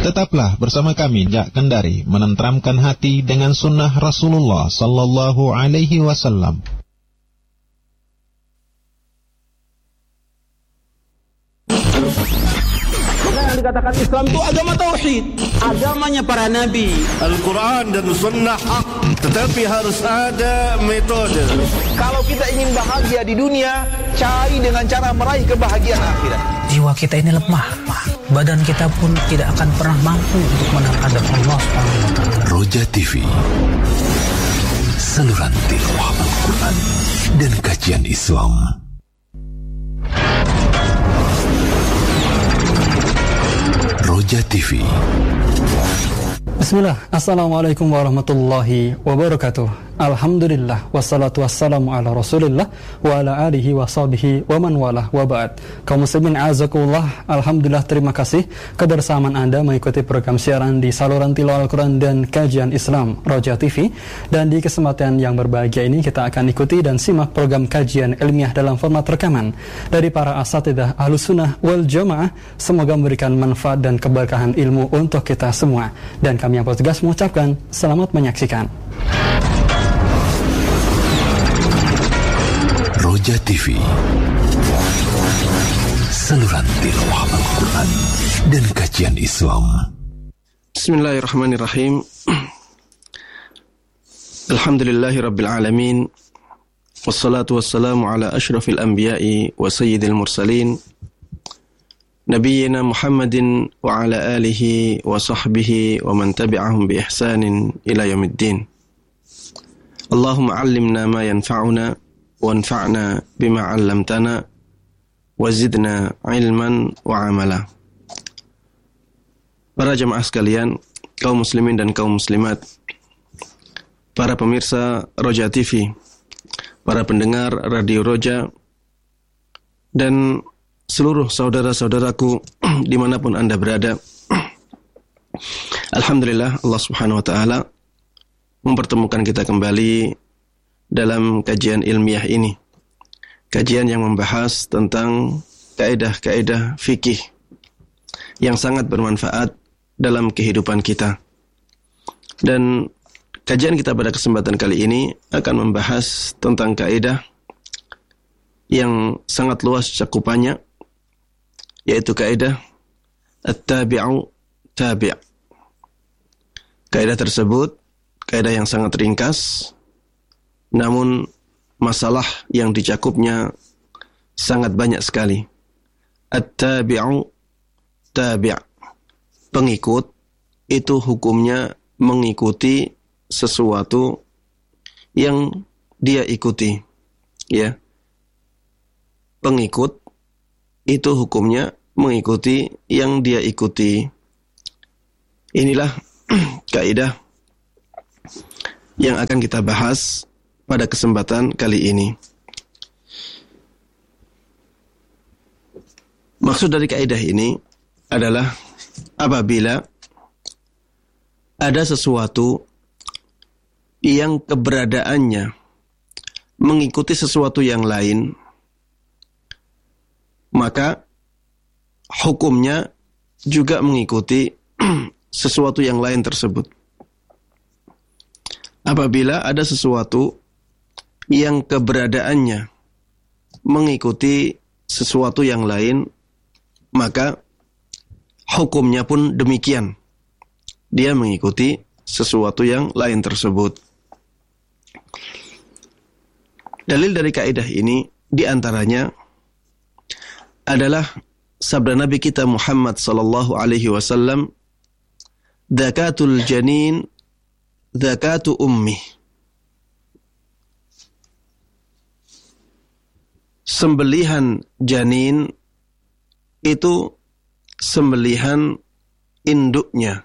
Tetaplah bersama kami Jak Kendari menenteramkan hati dengan sunnah Rasulullah sallallahu alaihi wasallam. Yang dikatakan Islam itu agama tauhid, agamanya para nabi. Al-Quran dan Sunnah hak, tetapi harus ada metode. Kalau kita ingin bahagia di dunia, cari dengan cara meraih kebahagiaan akhirat. Jiwa kita ini lemah, badan kita pun tidak akan pernah mampu untuk menghadap Allah SWT. Roja TV, saluran tilawah Al-Quran dan kajian Islam. Roja TV. Bismillah, Assalamualaikum warahmatullahi wabarakatuh. Alhamdulillah, wassalatu wassalamu ala rasulillah wa ala alihi wa sahbihi wa man walah wa ba'd. Kaum muslimin azakullah, alhamdulillah, terima kasih kebersamaan Anda mengikuti program siaran di saluran tilawah Al-Quran dan kajian Islam Roja TV. Dan di kesempatan yang berbahagia ini kita akan ikuti dan simak program kajian ilmiah dalam format rekaman dari para asatidzah Ahlus Sunnah wal Jamaah. Semoga memberikan manfaat dan keberkahan ilmu untuk kita semua. Dan kami yang bertugas mengucapkan selamat menyaksikan. Roja TV, saluran tilawah Al-Quran dan kajian Islam. Bismillahirrahmanirrahim. Alhamdulillahi Rabbil Alamin. Wassalatu wassalamu ala ashrafil anbiya'i wa sayyidil mursalin, Nabiyyina Muhammadin wa ala alihi wa sahbihi wa man tabi'ahum bi ihsanin ila yaumiddin. Allahumma allimna ma yanfa'una wanfa'na bima 'allamtana wazidna ilman wa amala. Para jemaah sekalian, kaum muslimin dan kaum muslimat, para pemirsa Roja TV, para pendengar Radio Roja, dan seluruh saudara-saudaraku dimanapun Anda berada. Alhamdulillah, Allah Subhanahu wa Ta'ala mempertemukan kita kembali dalam kajian ilmiah ini, kajian yang membahas tentang kaidah-kaidah fikih yang sangat bermanfaat dalam kehidupan kita. Dan kajian kita pada kesempatan kali ini akan membahas tentang kaidah yang sangat luas cakupannya, yaitu kaidah at-tabi'u tabi'. Kaidah tersebut kaidah yang sangat ringkas, namun masalah yang dicakupnya sangat banyak sekali. At-tabi'u tabi'. Pengikut itu hukumnya mengikuti sesuatu yang dia ikuti, ya. Pengikut itu hukumnya mengikuti yang dia ikuti. Inilah kaidah yang akan kita bahas pada kesempatan kali ini. Maksud dari kaidah ini adalah apabila ada sesuatu yang keberadaannya mengikuti sesuatu yang lain, maka hukumnya juga mengikuti sesuatu yang lain tersebut. Apabila ada sesuatu yang keberadaannya mengikuti sesuatu yang lain, maka hukumnya pun demikian. Dia mengikuti sesuatu yang lain tersebut. Dalil dari kaidah ini diantaranya adalah sabda Nabi kita Muhammad sallallahu alaihi wasallam, "Zakatul janin zakatu ummi." Sembelihan janin itu sembelihan induknya.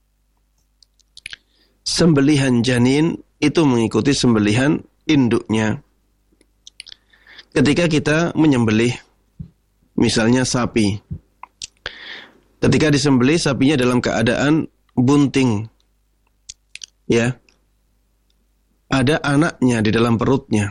Sembelihan janin itu mengikuti sembelihan induknya. Ketika kita menyembelih misalnya sapi, ketika disembelih sapinya dalam keadaan bunting, ya, ada anaknya di dalam perutnya.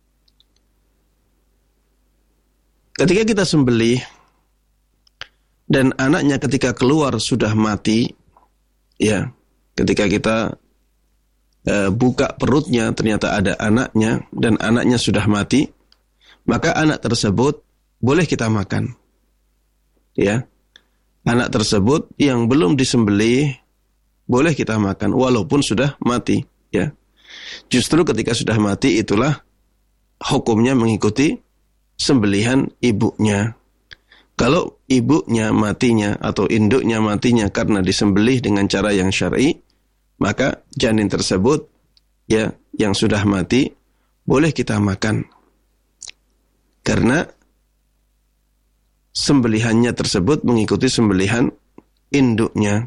Ketika kita sembelih dan anaknya ketika keluar sudah mati, ya, ketika kita buka perutnya ternyata ada anaknya dan anaknya sudah mati, maka anak tersebut boleh kita makan. Ya. Anak tersebut yang belum disembelih boleh kita makan walaupun sudah mati, ya. Justru ketika sudah mati itulah hukumnya mengikuti sembelihan ibunya. Kalau ibunya matinya atau induknya matinya karena disembelih dengan cara yang syar'i, maka janin tersebut, ya, yang sudah mati boleh kita makan. Karena sembelihannya tersebut mengikuti sembelihan induknya.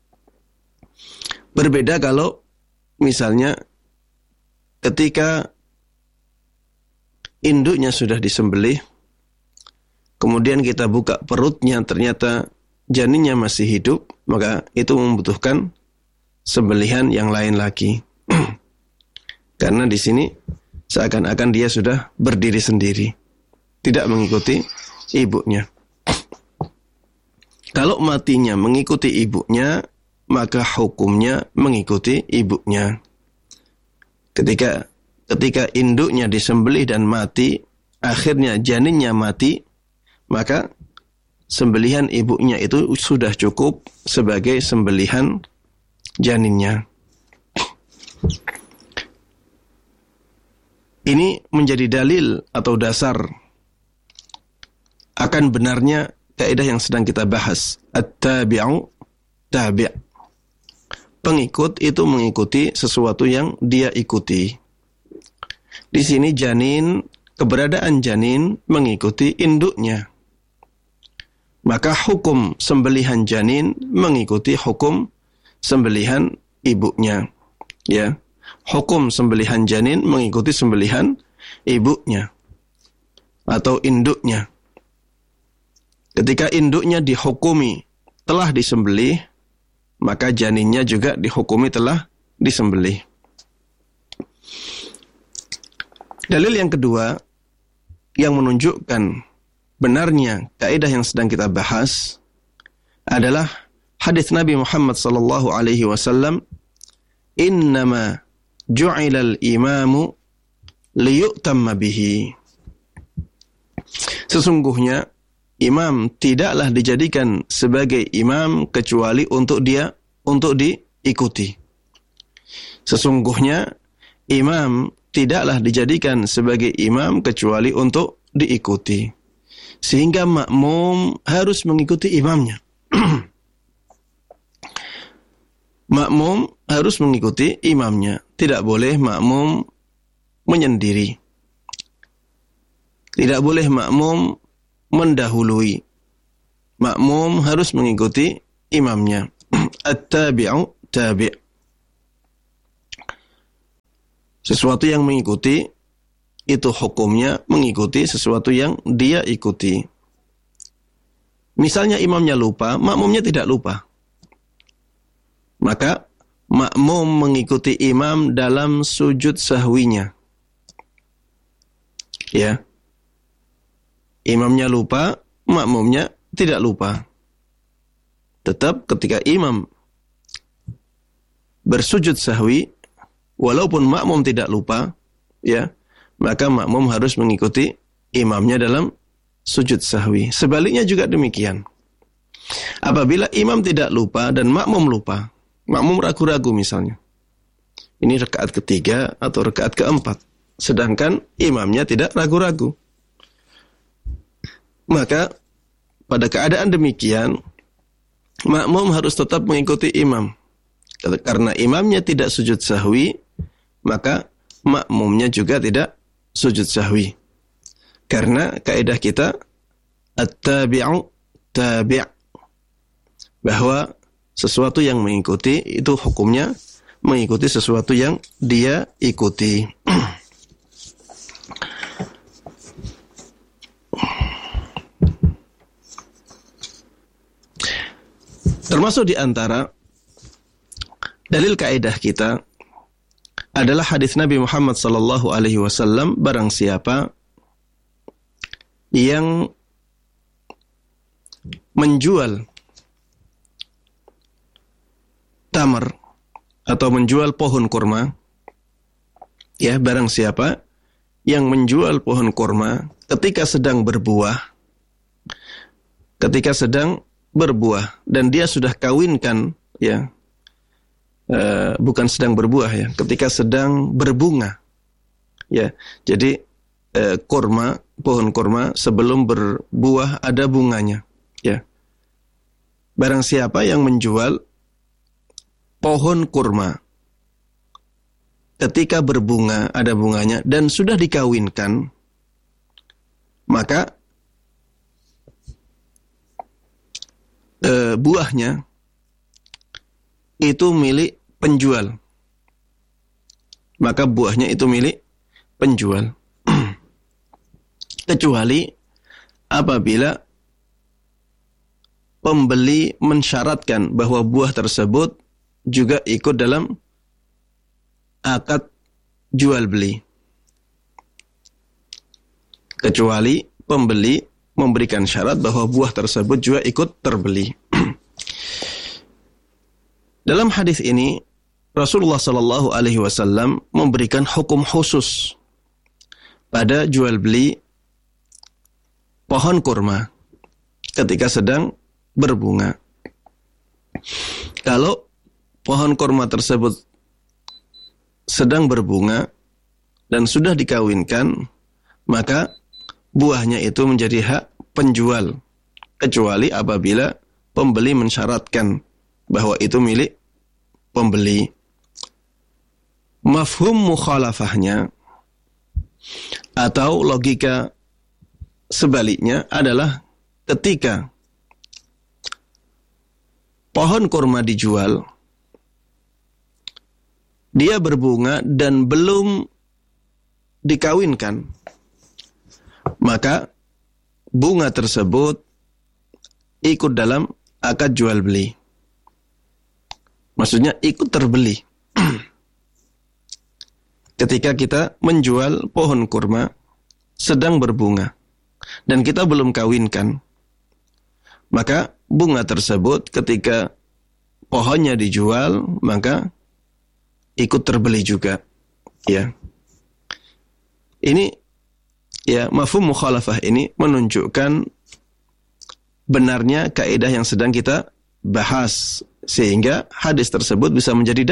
Berbeda kalau misalnya ketika induknya sudah disembelih, kemudian kita buka perutnya ternyata janinnya masih hidup, maka itu membutuhkan sembelihan yang lain lagi. Karena di sini seakan-akan dia sudah berdiri sendiri, tidak mengikuti ibunya. Kalau matinya mengikuti ibunya, maka hukumnya mengikuti ibunya. Ketika induknya disembelih dan mati, akhirnya janinnya mati, maka sembelihan ibunya itu sudah cukup sebagai sembelihan janinnya. Ini menjadi dalil atau dasar akan benarnya kaidah yang sedang kita bahas. At-tabi'u tabi'. Pengikut itu mengikuti sesuatu yang dia ikuti. Di sini janin, keberadaan janin mengikuti induknya. Maka hukum sembelihan janin mengikuti hukum sembelihan ibunya. Ya. Hukum sembelihan janin mengikuti sembelihan ibunya atau induknya. Ketika induknya dihukumi telah disembelih, maka janinnya juga dihukumi telah disembelih. Dalil yang kedua yang menunjukkan benarnya kaidah yang sedang kita bahas adalah hadis Nabi Muhammad sallallahu alaihi wasallam, "Innama ju'ilal imamu liyu'tamma bihi." Sesungguhnya imam tidaklah dijadikan sebagai imam kecuali untuk diikuti. Sesungguhnya imam tidaklah dijadikan sebagai imam kecuali untuk diikuti. Sehingga makmum harus mengikuti imamnya. Makmum harus mengikuti imamnya. Tidak boleh makmum menyendiri. Tidak boleh makmum mendahului. Makmum harus mengikuti imamnya. At-tabi'u tabi'. Sesuatu yang mengikuti itu hukumnya mengikuti sesuatu yang dia ikuti. Misalnya imamnya lupa, makmumnya tidak lupa. Maka makmum mengikuti imam dalam sujud sahwinya. Ya. Imamnya lupa, makmumnya tidak lupa. Tetap ketika imam bersujud sahwi, walaupun makmum tidak lupa, ya, maka makmum harus mengikuti imamnya dalam sujud sahwi. Sebaliknya juga demikian. Apabila imam tidak lupa dan makmum lupa, makmum ragu-ragu misalnya, ini rakaat ketiga atau rakaat keempat, sedangkan imamnya tidak ragu-ragu, maka pada keadaan demikian makmum harus tetap mengikuti imam. Karena imamnya tidak sujud sahwi, maka makmumnya juga tidak sujud sahwi. Karena kaidah kita at-tabi'u tabi', bahwa sesuatu yang mengikuti itu hukumnya mengikuti sesuatu yang dia ikuti. Termasuk di antara dalil kaidah kita adalah hadis Nabi Muhammad sallallahu alaihi wasallam, barang siapa yang menjual tamar atau menjual pohon kurma, ya, barang siapa yang menjual pohon kurma ketika sedang berbuah, dan dia sudah kawinkan, ya, bukan sedang berbuah, ya, ketika sedang berbunga, ya. Jadi pohon kurma sebelum berbuah ada bunganya, ya. Barang siapa yang menjual pohon kurma ketika berbunga, ada bunganya, dan sudah dikawinkan, maka buahnya itu milik penjual. Maka buahnya itu milik penjual. Kecuali apabila pembeli mensyaratkan bahwa buah tersebut juga ikut dalam akad jual beli. Kecuali pembeli memberikan syarat bahwa buah tersebut juga ikut terbeli. Dalam hadis ini Rasulullah sallallahu alaihi wasallam memberikan hukum khusus pada jual beli pohon kurma ketika sedang berbunga. Kalau pohon kurma tersebut sedang berbunga dan sudah dikawinkan, maka buahnya itu menjadi hak penjual, kecuali apabila pembeli mensyaratkan bahwa itu milik pembeli. Mafhum mukhalafahnya atau logika sebaliknya adalah ketika pohon kurma dijual, dia berbunga dan belum dikawinkan, maka bunga tersebut ikut dalam akad jual beli. Maksudnya ikut terbeli. Ketika kita menjual pohon kurma sedang berbunga dan kita belum kawinkan, maka bunga tersebut ketika pohonnya dijual, maka ikut terbeli juga, ya. Ini, ya, mafhum mukhalafah ini menunjukkan benarnya kaidah yang sedang kita bahas, sehingga hadis tersebut bisa menjadi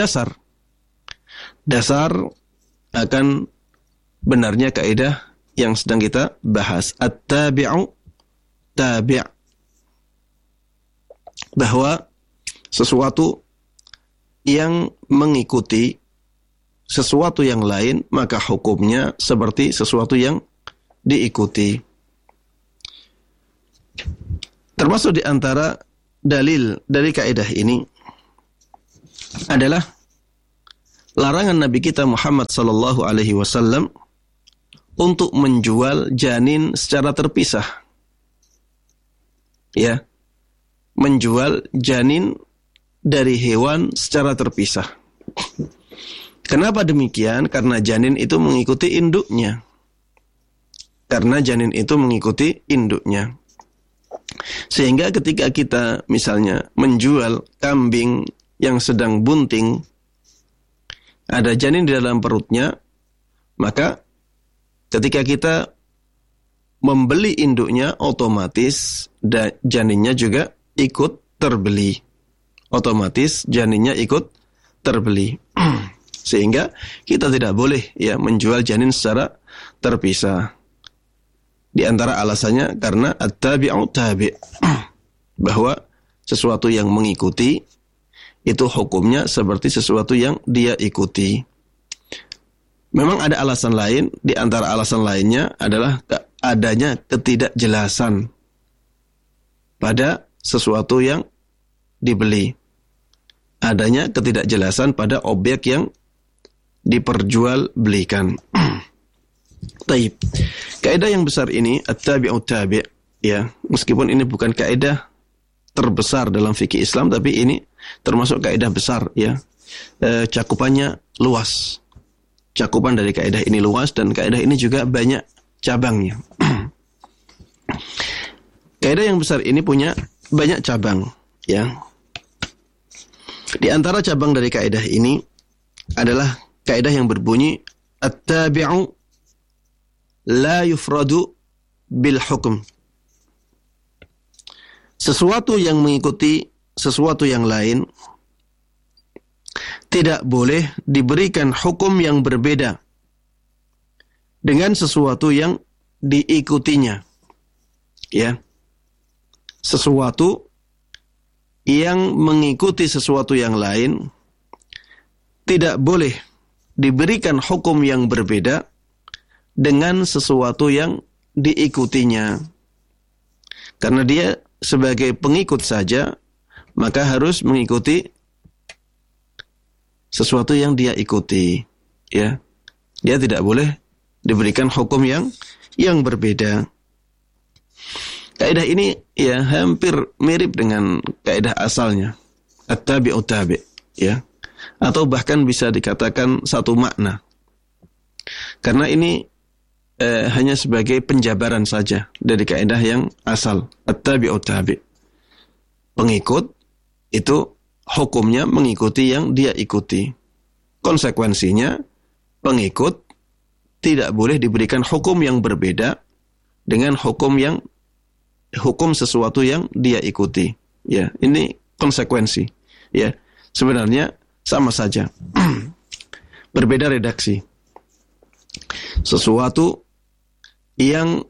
dasar akan benarnya kaidah yang sedang kita bahas. At-tabi'u tabi', bahwa sesuatu yang mengikuti sesuatu yang lain, maka hukumnya seperti sesuatu yang diikuti. Termasuk di antara dalil dari kaidah ini adalah larangan Nabi kita Muhammad sallallahu alaihi wasallam untuk menjual janin secara terpisah. Ya, menjual janin dari hewan secara terpisah. Kenapa demikian? Karena janin itu mengikuti induknya. Sehingga ketika kita misalnya menjual kambing yang sedang bunting, ada janin di dalam perutnya, maka ketika kita membeli induknya, otomatis janinnya juga ikut terbeli. Sehingga kita tidak boleh, ya, menjual janin secara terpisah. Di antara alasannya karena at-tabi'u tabi', bahwa sesuatu yang mengikuti itu hukumnya seperti sesuatu yang dia ikuti. Memang ada alasan lain, di antara alasan lainnya adalah adanya ketidakjelasan pada sesuatu yang dibeli. Adanya ketidakjelasan pada objek yang diperjualbelikan. Taib. Kaidah yang besar ini, at-tabi'u tabi', ya, meskipun ini bukan kaidah terbesar dalam fikih Islam, tapi ini termasuk kaidah besar, ya. Cakupannya luas. Cakupan dari kaidah ini luas, dan kaidah ini juga banyak cabangnya. Kaidah yang besar ini punya banyak cabang, ya. Di antara cabang dari kaidah ini adalah kaidah yang berbunyi at-tabi'u la yufradu bil hukm. Sesuatu yang mengikuti sesuatu yang lain tidak boleh diberikan hukum yang berbeda dengan sesuatu yang diikutinya. Ya. Sesuatu yang mengikuti sesuatu yang lain tidak boleh diberikan hukum yang berbeda dengan sesuatu yang diikutinya. Karena dia sebagai pengikut saja, maka harus mengikuti sesuatu yang dia ikuti, ya. Dia tidak boleh diberikan hukum yang berbeda. Kaidah ini ya hampir mirip dengan kaidah asalnya, at-tabi'u tabi', ya. Atau bahkan bisa dikatakan satu makna. Karena ini hanya sebagai penjabaran saja dari kaidah yang asal, at-tabi'u tabi'. Pengikut itu hukumnya mengikuti yang dia ikuti. Konsekuensinya, pengikut tidak boleh diberikan hukum yang berbeda dengan hukum sesuatu yang dia ikuti. Ya, ini konsekuensi. Ya, sebenarnya sama saja. Berbeda redaksi. Sesuatu yang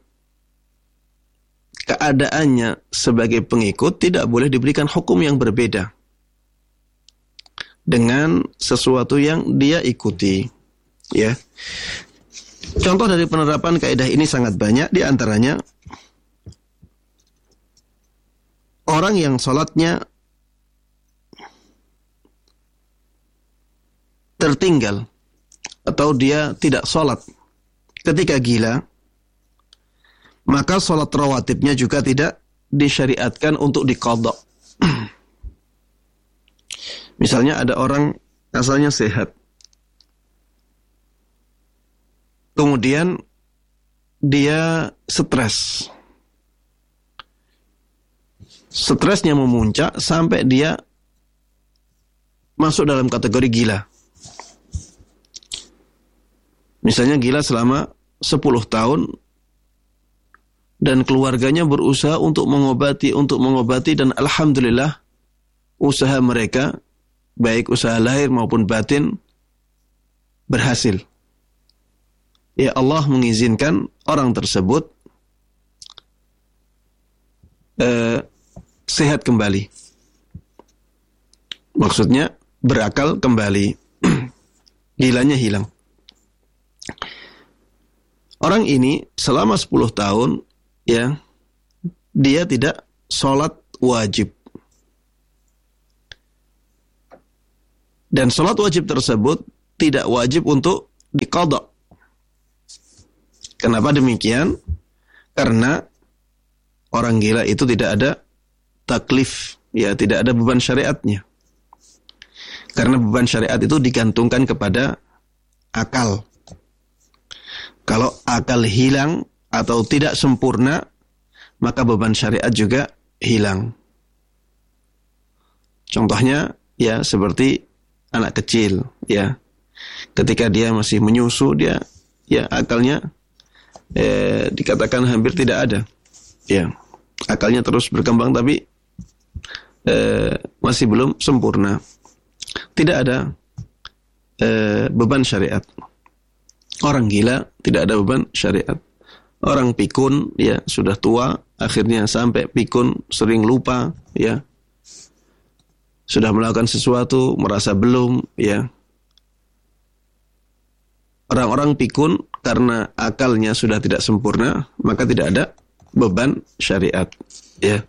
keadaannya sebagai pengikut tidak boleh diberikan hukum yang berbeda dengan sesuatu yang dia ikuti, ya. Contoh dari penerapan kaidah ini sangat banyak, di antaranya orang yang sholatnya tertinggal atau dia tidak sholat ketika gila, maka sholat rawatibnya juga tidak disyariatkan untuk diqadha. Misalnya ada orang asalnya sehat, kemudian dia stres. Stresnya memuncak sampai dia masuk dalam kategori gila. Misalnya gila selama 10 tahun dan keluarganya berusaha untuk mengobati dan alhamdulillah usaha mereka, baik usaha lahir maupun batin, berhasil. Ya, Allah mengizinkan orang tersebut sehat kembali. Maksudnya berakal kembali. Gilanya hilang. Orang ini selama 10 tahun, ya, dia tidak sholat wajib. Dan sholat wajib tersebut tidak wajib untuk diqadha. Kenapa demikian? Karena orang gila itu tidak ada taklif, ya, tidak ada beban syariatnya. Karena beban syariat itu digantungkan kepada akal. Kalau akal hilang atau tidak sempurna, maka beban syariat juga hilang. Contohnya, ya, seperti anak kecil, ya. Ketika dia masih menyusu, dia, ya, akalnya dikatakan hampir tidak ada. Ya, akalnya terus berkembang tapi masih belum sempurna. Tidak ada beban syariat. Orang gila tidak ada beban syariat. Orang pikun, ya, sudah tua, akhirnya sampai pikun sering lupa, ya. Sudah melakukan sesuatu, merasa belum, ya. Orang-orang pikun karena akalnya sudah tidak sempurna, maka tidak ada beban syariat, ya.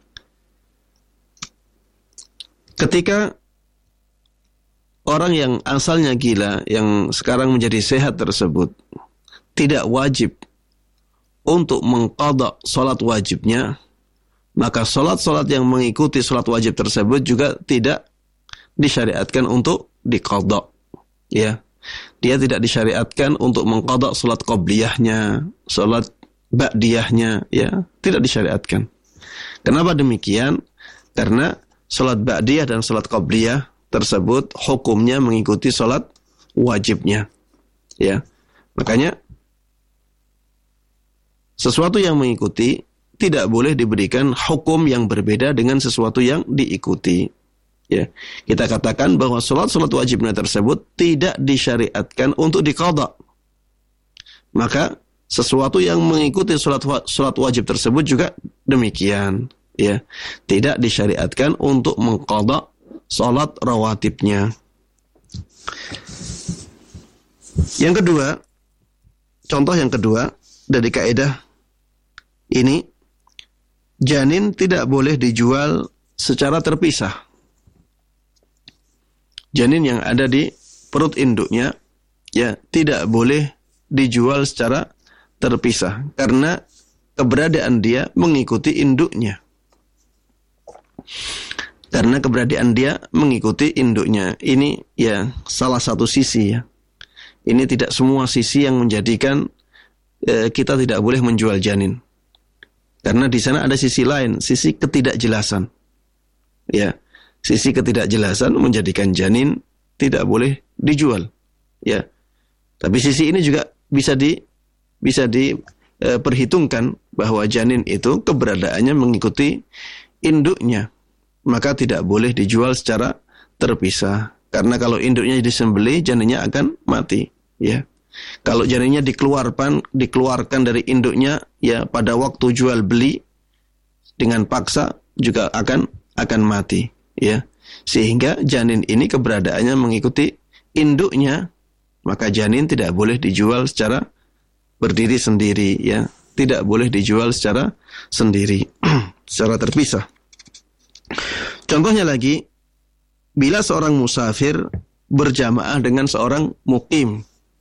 Ketika orang yang asalnya gila, yang sekarang menjadi sehat tersebut, tidak wajib untuk mengqadha salat wajibnya, maka salat-salat yang mengikuti salat wajib tersebut juga tidak disyariatkan untuk diqadha, ya. Dia tidak disyariatkan untuk mengqadha salat qabliyahnya, salat ba'diyahnya, ya, tidak disyariatkan. Kenapa demikian? Karena salat ba'diyah dan salat qabliyah tersebut hukumnya mengikuti salat wajibnya. Ya. Makanya sesuatu yang mengikuti tidak boleh diberikan hukum yang berbeda dengan sesuatu yang diikuti. Ya. Kita katakan bahwa salat wajibnya tersebut tidak disyariatkan untuk diqadha. Maka sesuatu yang mengikuti salat wajib tersebut juga demikian. Ya, tidak disyariatkan untuk mengqadha salat rawatibnya. Yang kedua, contoh yang kedua dari kaidah ini, janin tidak boleh dijual secara terpisah. Janin yang ada di perut induknya ya tidak boleh dijual secara terpisah karena keberadaan dia mengikuti induknya. Karena keberadaan dia mengikuti induknya. Ini ya salah satu sisi ya. Ini tidak semua sisi yang menjadikan kita tidak boleh menjual janin. Karena di sana ada sisi lain, sisi ketidakjelasan. Ya, sisi ketidakjelasan menjadikan janin tidak boleh dijual. Ya. Tapi sisi ini juga bisa diperhitungkan bahwa janin itu keberadaannya mengikuti induknya. Maka tidak boleh dijual secara terpisah. Karena kalau induknya disembelih, janinnya akan mati. Ya, kalau janinnya dikeluarkan dari induknya, ya pada waktu jual beli dengan paksa juga akan mati. Ya, sehingga janin ini keberadaannya mengikuti induknya, maka janin tidak boleh dijual secara berdiri sendiri. Ya, tidak boleh dijual secara sendiri, secara terpisah. Contohnya lagi, bila seorang musafir berjamaah dengan seorang muqim,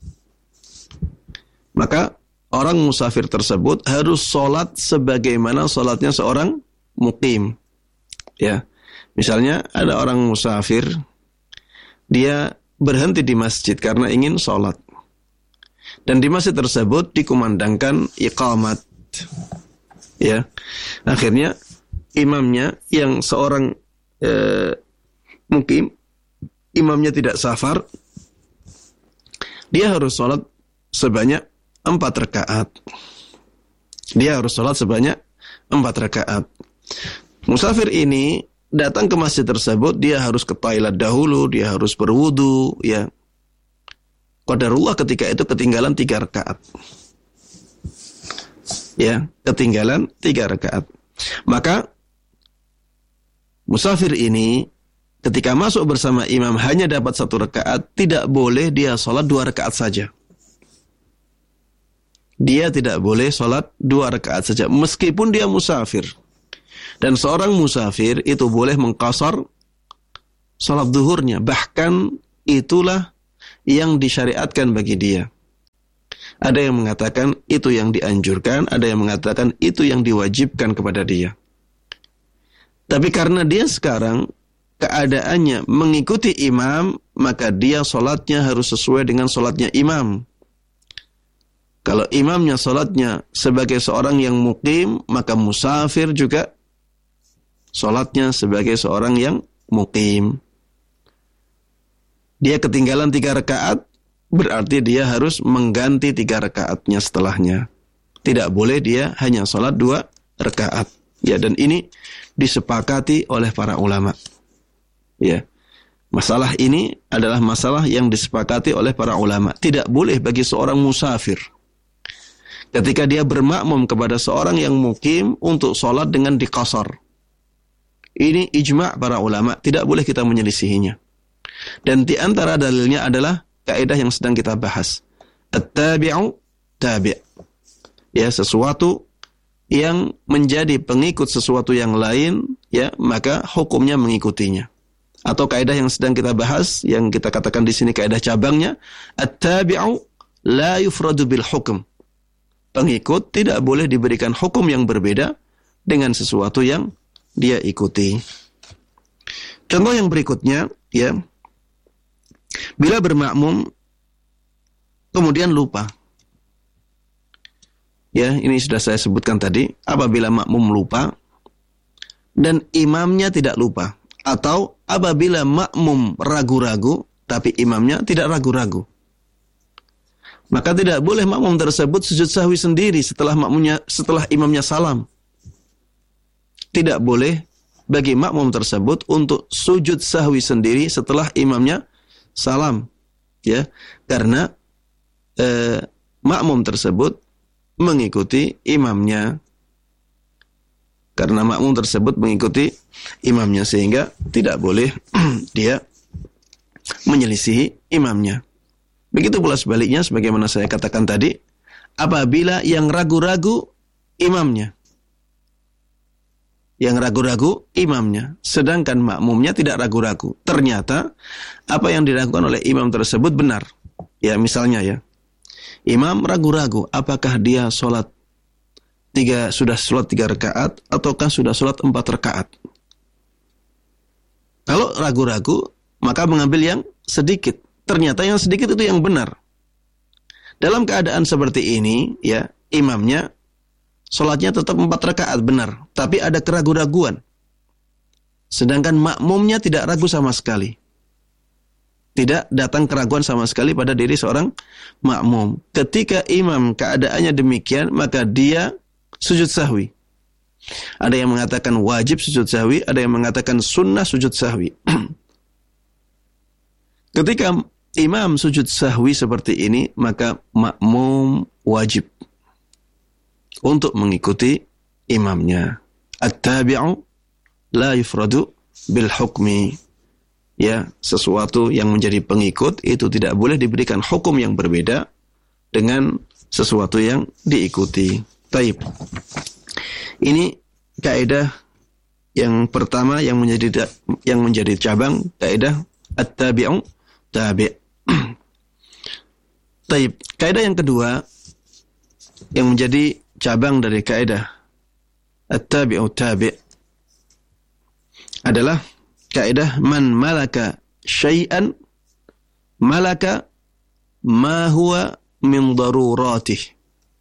maka orang musafir tersebut harus sholat sebagaimana sholatnya seorang muqim. Ya, misalnya ada orang musafir, dia berhenti di masjid karena ingin sholat, dan di masjid tersebut dikumandangkan iqamat. Ya, akhirnya imamnya yang seorang muqim, imamnya tidak safar, dia harus sholat sebanyak 4 rakaat. Dia harus sholat sebanyak 4 rakaat. Musafir ini datang ke masjid tersebut, dia harus ke toilet dahulu, dia harus berwudu, ya. Qadarullah ketika itu ketinggalan 3 rakaat. Ya, ketinggalan 3 rakaat. Maka musafir ini ketika masuk bersama imam hanya dapat 1 rakaat, tidak boleh dia sholat 2 rakaat saja. Dia tidak boleh sholat 2 rakaat saja, meskipun dia musafir. Dan seorang musafir itu boleh mengqasar sholat zuhurnya. Bahkan itulah yang disyariatkan bagi dia. Ada yang mengatakan itu yang dianjurkan, ada yang mengatakan itu yang diwajibkan kepada dia. Tapi karena dia sekarang keadaannya mengikuti imam, maka dia sholatnya harus sesuai dengan sholatnya imam. Kalau imamnya sholatnya sebagai seorang yang muqim, maka musafir juga sholatnya sebagai seorang yang muqim. Dia ketinggalan 3 rakaat, berarti dia harus mengganti 3 rakaatnya setelahnya. Tidak boleh dia hanya sholat 2 rakaat. Ya, dan ini disepakati oleh para ulama. Ya. Masalah ini adalah masalah yang disepakati oleh para ulama. Tidak boleh bagi seorang musafir ketika dia bermakmum kepada seorang yang muqim untuk sholat dengan diqasar. Ini ijma' para ulama, tidak boleh kita menyelisihinya. Dan di antara dalilnya adalah kaidah yang sedang kita bahas. At-tabi'u tabi'. Ya, sesuatu yang menjadi pengikut sesuatu yang lain, ya, maka hukumnya mengikutinya. Atau kaidah yang sedang kita bahas, yang kita katakan di sini kaidah cabangnya, at-tabi'u la yufradu bil hukm. Pengikut tidak boleh diberikan hukum yang berbeda dengan sesuatu yang dia ikuti. Contoh yang berikutnya, ya, bila bermakmum kemudian lupa. Ya, ini sudah saya sebutkan tadi. Apabila makmum lupa dan imamnya tidak lupa, atau apabila makmum ragu-ragu tapi imamnya tidak ragu-ragu, maka tidak boleh makmum tersebut sujud sahwi sendiri setelah imamnya salam. Tidak boleh bagi makmum tersebut untuk sujud sahwi sendiri setelah imamnya salam, ya, karena makmum tersebut mengikuti imamnya. Karena makmum tersebut mengikuti imamnya, sehingga tidak boleh dia menyelisihi imamnya. Begitu pula sebaliknya, sebagaimana saya katakan tadi, apabila yang ragu-ragu imamnya, sedangkan makmumnya tidak ragu-ragu. Ternyata apa yang dilakukan oleh imam tersebut benar. Ya, misalnya ya, imam ragu-ragu apakah dia sudah sholat 3 rakaat ataukah sudah sholat 4 rakaat. Kalau ragu-ragu, maka mengambil yang sedikit. Ternyata yang sedikit itu yang benar. Dalam keadaan seperti ini, ya, imamnya sholatnya tetap 4 rakaat benar, tapi ada keraguan-raguan. Sedangkan makmumnya tidak ragu sama sekali. Tidak datang keraguan sama sekali pada diri seorang makmum. Ketika imam keadaannya demikian, maka dia sujud sahwi. Ada yang mengatakan wajib sujud sahwi, ada yang mengatakan sunnah sujud sahwi. Ketika imam sujud sahwi seperti ini, maka makmum wajib untuk mengikuti imamnya. At-tabi'u la yufradu bil hukmi. Ya, sesuatu yang menjadi pengikut itu tidak boleh diberikan hukum yang berbeda dengan sesuatu yang diikuti. Taib. Ini kaidah yang pertama yang menjadi cabang kaidah at-tabi'u tabi'. Taib. Kaidah yang kedua yang menjadi cabang dari kaidah at-tabi'u tabi' adalah kaidah man malaka syai'an malaka ma huwa min daruratih.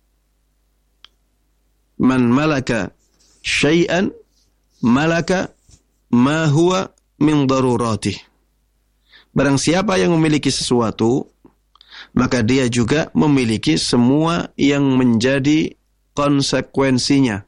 Man malaka syai'an malaka ma huwa min daruratih. Barang siapa yang memiliki sesuatu, maka dia juga memiliki semua yang menjadi konsekuensinya.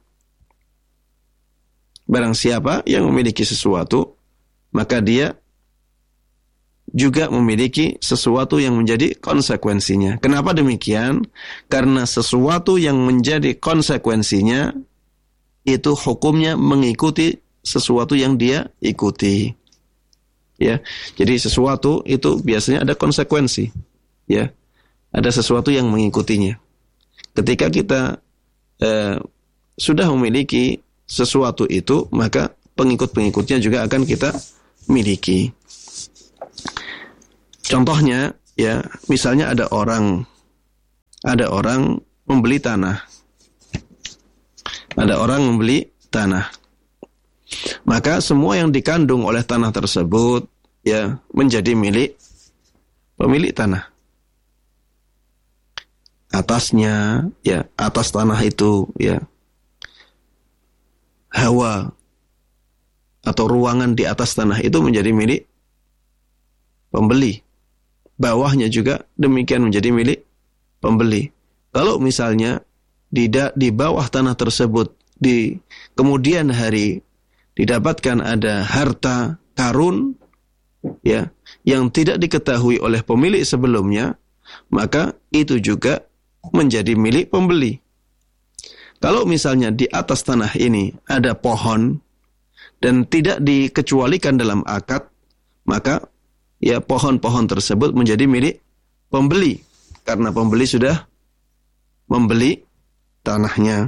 Barang siapa yang memiliki sesuatu, maka dia juga memiliki sesuatu yang menjadi konsekuensinya. Kenapa demikian? Karena sesuatu yang menjadi konsekuensinya itu hukumnya mengikuti sesuatu yang dia ikuti. Ya, jadi sesuatu itu biasanya ada konsekuensi. Ya, ada sesuatu yang mengikutinya. Ketika kita sudah memiliki sesuatu itu, maka pengikut-pengikutnya juga akan kita miliki. Contohnya, ya, misalnya ada orang membeli tanah. Ada orang membeli tanah. Maka semua yang dikandung oleh tanah tersebut, ya, menjadi milik pemilik tanah. Atasnya, ya, atas tanah itu, ya, hawa atau ruangan di atas tanah itu menjadi milik pembeli. Bawahnya juga demikian menjadi milik pembeli. Kalau misalnya di bawah tanah tersebut di kemudian hari didapatkan ada harta karun, ya, yang tidak diketahui oleh pemilik sebelumnya, maka itu juga menjadi milik pembeli. Kalau misalnya di atas tanah ini ada pohon dan tidak dikecualikan dalam akad, maka ya pohon-pohon tersebut menjadi milik pembeli karena pembeli sudah membeli tanahnya.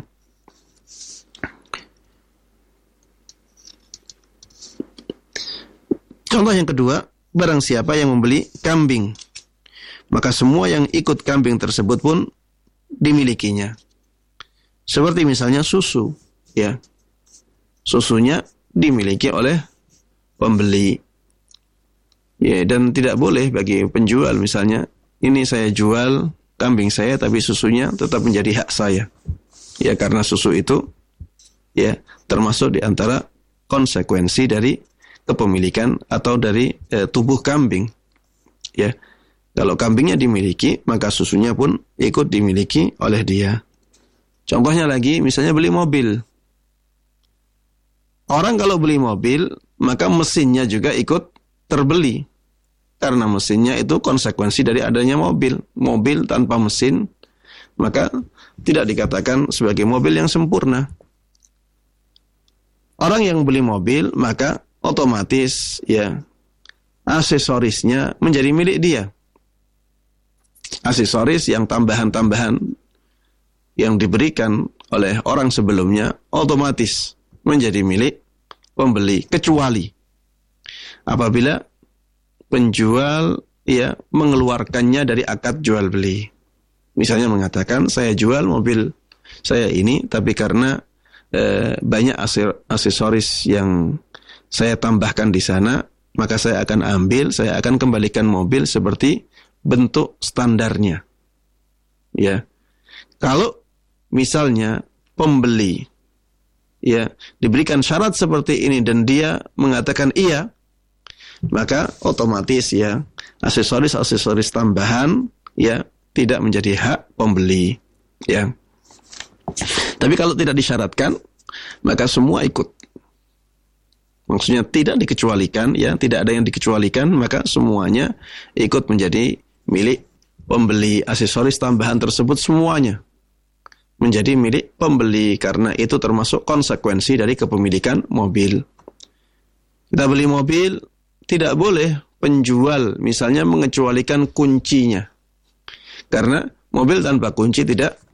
Contoh yang kedua, barang siapa yang membeli kambing, maka semua yang ikut kambing tersebut pun dimilikinya. Seperti misalnya susu, ya. Susunya dimiliki oleh pembeli. Ya, dan tidak boleh bagi penjual misalnya, ini saya jual kambing saya tapi susunya tetap menjadi hak saya. Ya, karena susu itu ya termasuk di antara konsekuensi dari kepemilikan atau dari tubuh kambing. Ya, kalau kambingnya dimiliki, maka susunya pun ikut dimiliki oleh dia. Contohnya lagi, misalnya beli mobil. Orang kalau beli mobil, maka mesinnya juga ikut terbeli. Karena mesinnya itu konsekuensi dari adanya mobil. Mobil tanpa mesin, maka tidak dikatakan sebagai mobil yang sempurna. Orang yang beli mobil, maka otomatis ya aksesorisnya menjadi milik dia. Aksesoris yang tambahan-tambahan yang diberikan oleh orang sebelumnya otomatis menjadi milik pembeli, kecuali apabila penjual ya mengeluarkannya dari akad jual beli. Misalnya mengatakan, saya jual mobil saya ini, tapi karena banyak aksesoris yang saya tambahkan di sana, maka saya akan kembalikan mobil seperti bentuk standarnya. Ya, kalau misalnya pembeli ya diberikan syarat seperti ini dan dia mengatakan iya, maka otomatis ya aksesoris tambahan ya tidak menjadi hak pembeli. Ya. Tapi kalau tidak disyaratkan, maka semua ikut. Maksudnya tidak dikecualikan, ya, tidak ada yang dikecualikan, maka semuanya ikut menjadi milik pembeli. Aksesoris tambahan tersebut semuanya menjadi milik pembeli, karena itu termasuk konsekuensi dari kepemilikan mobil. Kita beli mobil, tidak boleh penjual misalnya mengecualikan kuncinya. Karena mobil tanpa kunci tidak